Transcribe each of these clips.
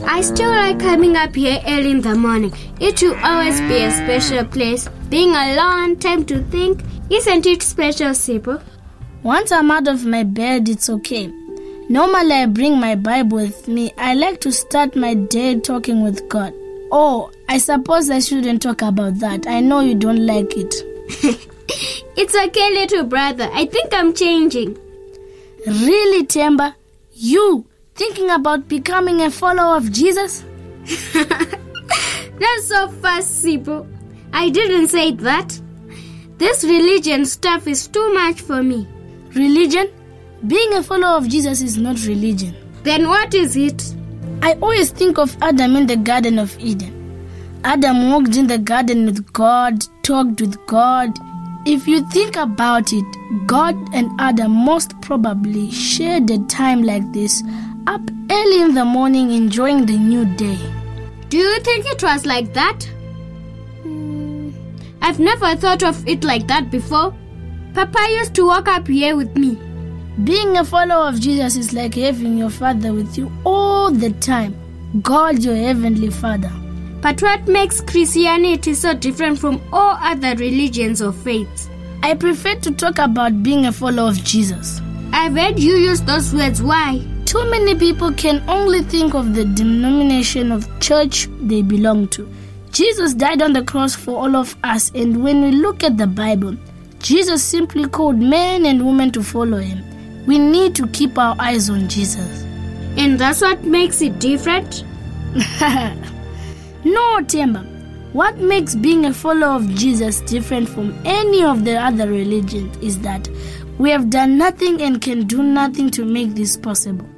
I still like coming up here early in the morning. It will always be a special place. Being alone, time to think. Isn't it special, Sipho? Once I'm out of my bed, it's okay. Normally, I bring my Bible with me. I like to start my day talking with God. Oh, I suppose I shouldn't talk about that. I know you don't like it. It's okay, little brother. I think I'm changing. Really, Themba? You thinking about becoming a follower of Jesus? That's so fast, Sipho. I didn't say that. This religion stuff is too much for me. Religion? Being a follower of Jesus is not religion. Then what is it? I always think of Adam in the Garden of Eden. Adam walked in the garden with God, talked with God. If you think about it, God and Adam most probably shared a time like this, up early in the morning enjoying the new day. Do you think it was like that? I've never thought of it like that before. Papa used to walk up here with me. Being a follower of Jesus is like having your Father with you all the time. God, your Heavenly Father. But what makes Christianity so different from all other religions or faiths? I prefer to talk about being a follower of Jesus. I've heard you use those words. Why? Too many people can only think of the denomination of church they belong to. Jesus died on the cross for all of us, and when we look at the Bible, Jesus simply called men and women to follow him. We need to keep our eyes on Jesus. And that's what makes it different? No, Themba. What makes being a follower of Jesus different from any of the other religions is that we have done nothing and can do nothing to make this possible.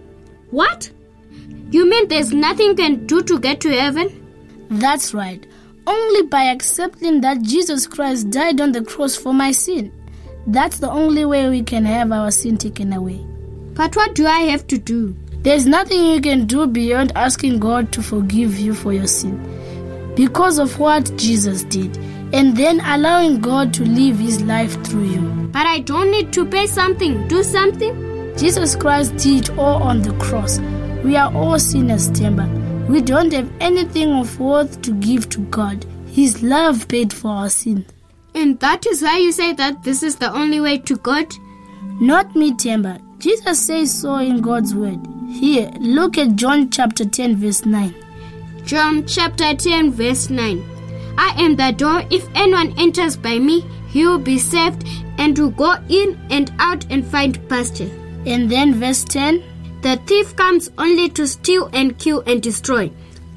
What? You mean there's nothing you can do to get to heaven? That's right. Only by accepting that Jesus Christ died on the cross for my sin. That's the only way we can have our sin taken away. But what do I have to do? There's nothing you can do beyond asking God to forgive you for your sin because of what Jesus did, and then allowing God to live his life through you. But I don't need to pay something, do something? Jesus Christ did all on the cross. We are all sinners, Themba. We don't have anything of worth to give to God. His love paid for our sins. And that is why you say that this is the only way to God? Not me, Themba. Jesus says so in God's word. Here, look at John chapter 10 verse 9. John chapter 10 verse 9. I am the door. If anyone enters by me, he will be saved and will go in and out and find pasture. And then verse 10. The thief comes only to steal and kill and destroy.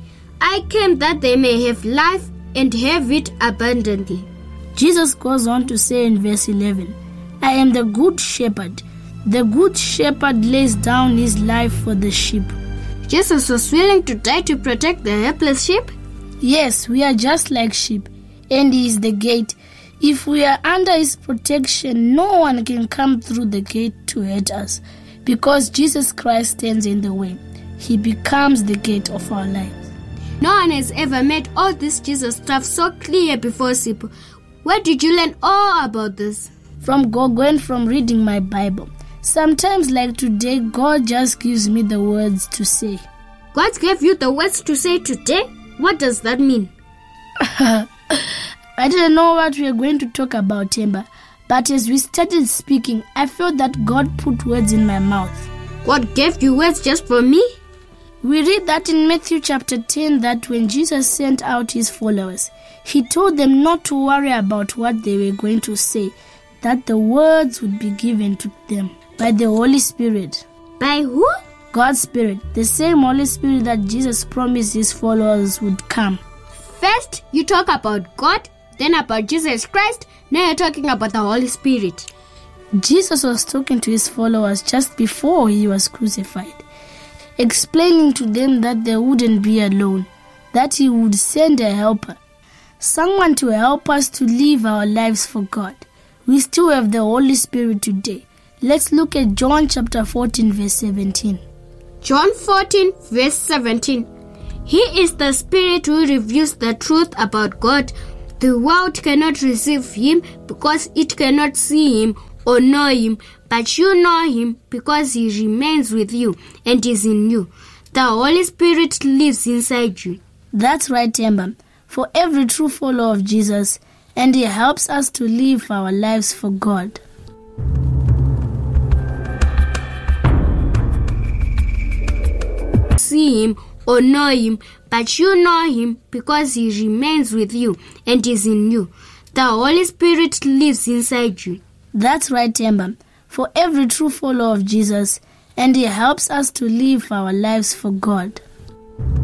I came that they may have life and have it abundantly. Jesus goes on to say in verse 11, I am the good shepherd. The good shepherd lays down his life for the sheep. Jesus was willing to die to protect the helpless sheep? Yes, we are just like sheep, and he is the gate. If we are under his protection, no one can come through the gate to hurt us, because Jesus Christ stands in the way. He becomes the gate of our lives. No one has ever made all this Jesus stuff so clear before, Sipho. Where did you learn all about this? From Gogo and from reading my Bible. Sometimes, like today, God just gives me the words to say. God gave you the words to say today? What does that mean? I didn't know what we were going to talk about, Themba. But as we started speaking, I felt that God put words in my mouth. God gave you words just for me? We read that in Matthew chapter 10 that when Jesus sent out his followers, he told them not to worry about what they were going to say, that the words would be given to them by the Holy Spirit. By who? God's Spirit, the same Holy Spirit that Jesus promised his followers would come. First, you talk about God, then about Jesus Christ, now you're talking about the Holy Spirit. Jesus was talking to his followers just before he was crucified, explaining to them that they wouldn't be alone, that he would send a helper, someone to help us to live our lives for God. We still have the Holy Spirit today. Let's look at John chapter 14 verse 17. John 14 verse 17. He is the Spirit who reveals the truth about God. The world cannot receive him because it cannot see him or know him, but you know him because he remains with you and is in you. The Holy Spirit lives inside you. That's right, Temba. For every true follower of Jesus, and He helps us to live our lives for God. See Him or know Him, but you know Him because He remains with you and is in you. The Holy Spirit lives inside you. That's right, Temba. For every true follower of Jesus, and He helps us to live our lives for God.